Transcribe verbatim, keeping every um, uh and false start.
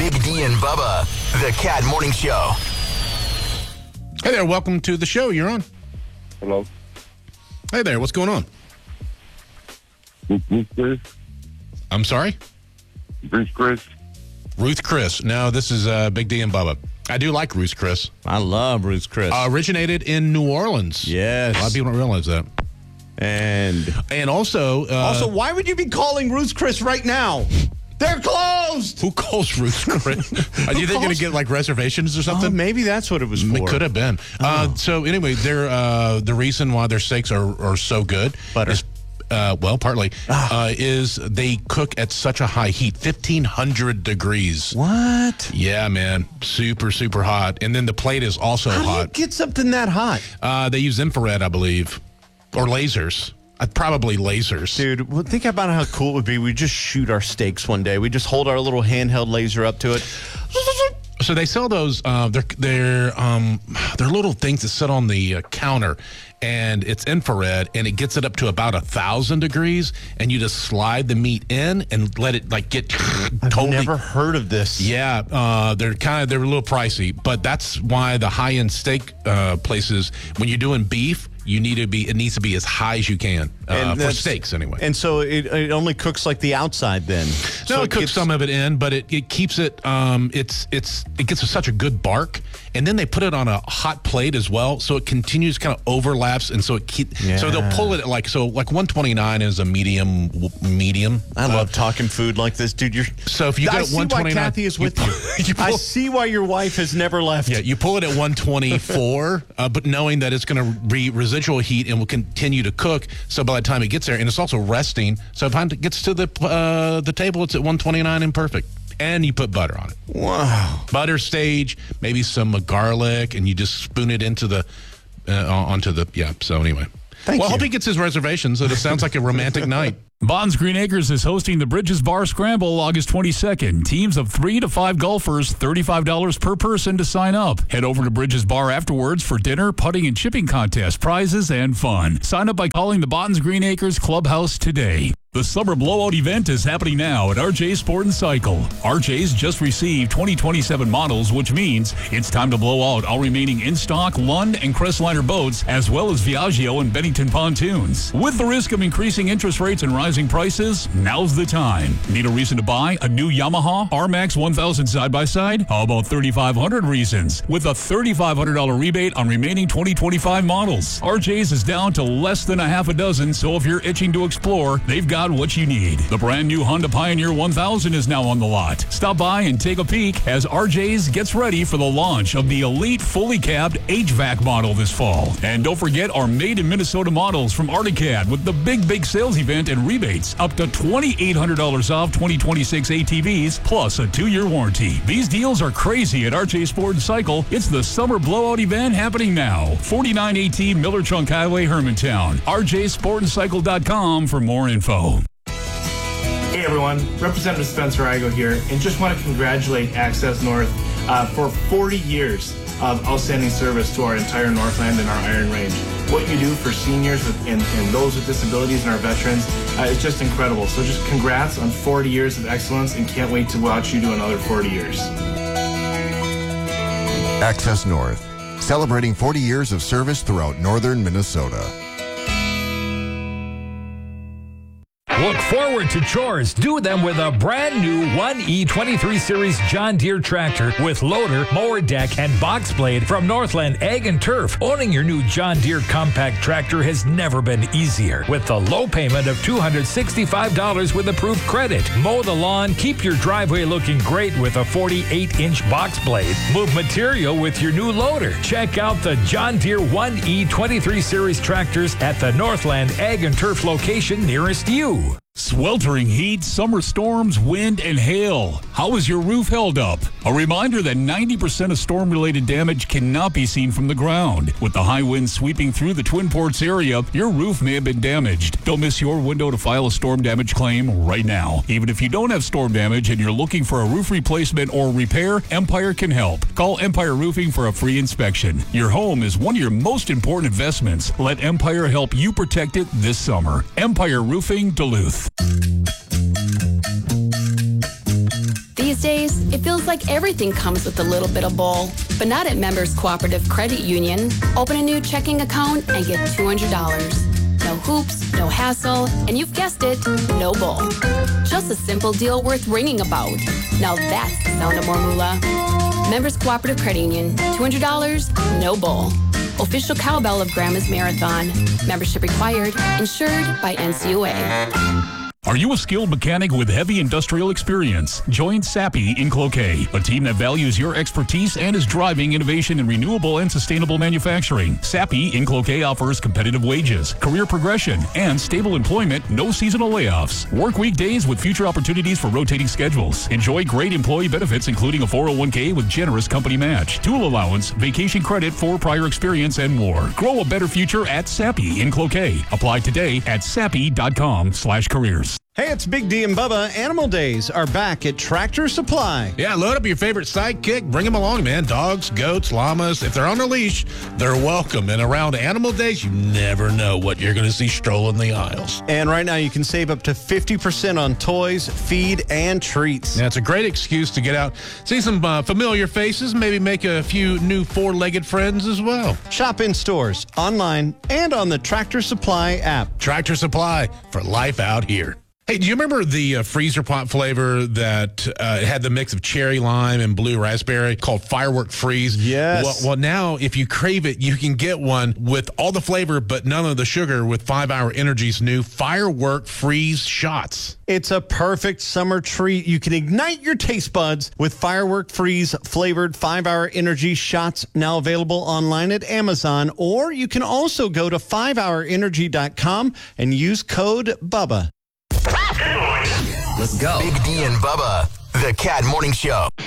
Big D and Bubba, the Cat Morning Show. Hey there, welcome to the show. You're on. Hello. Hey there, what's going on? Ruth Chris. I'm sorry? Ruth Chris. Ruth Chris. No, this is uh, Big D and Bubba. I do like Ruth Chris. I love Ruth Chris. Uh, originated in New Orleans. Yes. A lot of people don't realize that. And and also... Uh, also, why would you be calling Ruth Chris right now? They're closed! Who calls Ruth Chris? Are you think going to get like reservations or something? Oh, maybe that's what it was for. It could have been. Oh. Uh, so anyway, they're, uh, the reason why their steaks are, are so good Butter. is... Uh, well, partly, uh, is they cook at such a high heat, fifteen hundred degrees. What? Yeah, man. Super, super hot. And then the plate is also How hot. do you get something that hot? Uh, they use infrared, I believe. Or lasers. Uh, probably lasers. Dude, well, think about how cool it would be. We just shoot our steaks one day. We just hold our little handheld laser up to it. So they sell those. Uh, they're they're um, they're little things that sit on the uh, counter, and it's infrared, and it gets it up to about a thousand degrees, and you just slide the meat in and let it like get I've totally. never heard of this. Yeah, uh, they're kind of they're a little pricey, but that's why the high end steak uh, places, when you're doing beef, you need to be it needs to be as high as you can uh, for steaks anyway. And so it, it only cooks like the outside then. No, so it cooks gets, some of it in, but it, it keeps it. Um, it's it's it gets such a good bark, and then they put it on a hot plate as well, so it continues kind of overlaps, and so it keep. Yeah. So they'll pull it at like so like one twenty-nine is a medium medium. I uh, love talking food like this, dude. You're so if you I go at see one why twenty-nine, Kathy is with you. you pull, I see why your wife has never left. Yeah, you pull it at one twenty-four, uh, but knowing that it's going to be residual heat and will continue to cook. So by the time it gets there, and it's also resting, so by the time it gets to the uh, the table, it's at one twenty-nine and perfect. And you put butter on it. Wow. Butter stage, maybe some uh, garlic, and you just spoon it into the uh, onto the yeah. So anyway, Thank well, I you. hope he gets his reservations. So it sounds like a romantic night. Bonds Green Acres is hosting the Bridges Bar Scramble August twenty-second. Teams of three to five golfers, thirty-five dollars per person to sign up. Head over to Bridges Bar afterwards for dinner, putting and chipping contest, prizes, and fun. Sign up by calling the Bonds Green Acres Clubhouse today. The Summer Blowout event is happening now at R J Sport and Cycle. R J's just received twenty twenty-seven models, which means it's time to blow out all remaining in-stock Lund and Crestliner boats, as well as Viaggio and Bennington pontoons. With the risk of increasing interest rates and rising prices, now's the time. Need a reason to buy a new Yamaha R MAX one thousand side-by-side? How about thirty-five hundred reasons? With a thirty-five hundred dollars rebate on remaining twenty twenty-five models. R J's is down to less than a half a dozen, so if you're itching to explore, they've got what you need. The brand new Honda Pioneer one thousand is now on the lot. Stop by and take a peek as R J's gets ready for the launch of the elite fully cabbed H V A C model this fall. And don't forget our made in Minnesota models from Articad with the big, big sales event and rebates up to twenty-eight hundred dollars off twenty twenty-six A T Vs plus a two-year warranty. These deals are crazy at R J Sport and Cycle. It's the Summer Blowout event happening now. forty-nine eighteen Miller Trunk Highway, Hermantown. R J sport and cycle dot com for more info. Hey everyone, Representative Spencer Igo here, and just want to congratulate Access North uh, for forty years of outstanding service to our entire Northland and our Iron Range. What you do for seniors and, and those with disabilities and our veterans uh, is just incredible. So just congrats on forty years of excellence, and can't wait to watch you do another forty years. Access North, celebrating forty years of service throughout northern Minnesota. Look forward to chores. Do them with a brand new one E twenty-three Series John Deere tractor with loader, mower deck, and box blade from Northland Ag and Turf. Owning your new John Deere compact tractor has never been easier. With the low payment of two hundred sixty-five dollars with approved credit. Mow the lawn, keep your driveway looking great with a forty-eight inch box blade. Move material with your new loader. Check out the John Deere one E twenty-three Series tractors at the Northland Ag and Turf location nearest you. Sweltering heat, summer storms, wind, and hail. How is your roof held up? A reminder that ninety percent of storm-related damage cannot be seen from the ground. With the high winds sweeping through the Twin Ports area, your roof may have been damaged. Don't miss your window to file a storm damage claim right now. Even if you don't have storm damage and you're looking for a roof replacement or repair, Empire can help. Call Empire Roofing for a free inspection. Your home is one of your most important investments. Let Empire help you protect it this summer. Empire Roofing, Duluth. These These days, it feels like everything comes with a little bit of bull. But not at Members Cooperative Credit Union. Open a new checking account and get two hundred dollars. No hoops, no hassle, and you've guessed it, no bull. Just a simple deal worth ringing about. Now that's the sound of more moolah. Members Cooperative Credit Union, two hundred dollars, no bull. Official cowbell of Grandma's Marathon. Membership required. Insured by N C U A. Are you a skilled mechanic with heavy industrial experience? Join Sappi in Cloquet, a team that values your expertise and is driving innovation in renewable and sustainable manufacturing. Sappi in Cloquet offers competitive wages, career progression, and stable employment, no seasonal layoffs. Work weekdays with future opportunities for rotating schedules. Enjoy great employee benefits, including a four oh one k with generous company match, tool allowance, vacation credit for prior experience, and more. Grow a better future at Sappi in Cloquet. Apply today at sappi.com slash careers. Hey, it's Big D and Bubba. Animal Days are back at Tractor Supply. Yeah, load up your favorite sidekick. Bring them along, man. Dogs, goats, llamas. If they're on a leash, they're welcome. And around Animal Days, you never know what you're going to see strolling the aisles. And right now, you can save up to fifty percent on toys, feed, and treats. Yeah, it's a great excuse to get out, see some uh, familiar faces, maybe make a few new four-legged friends as well. Shop in stores, online, and on the Tractor Supply app. Tractor Supply, for life out here. Hey, do you remember the uh, freezer pot flavor that uh, had the mix of cherry lime and blue raspberry called Firework Freeze? Yes. Well, well, now if you crave it, you can get one with all the flavor but none of the sugar with five hour Energy's new Firework Freeze shots. It's a perfect summer treat. You can ignite your taste buds with Firework Freeze flavored five hour Energy shots, now available online at Amazon, or you can also go to five hour energy dot com and use code BUBBA. Let's go. Big D and Bubba, the Cat Morning Show.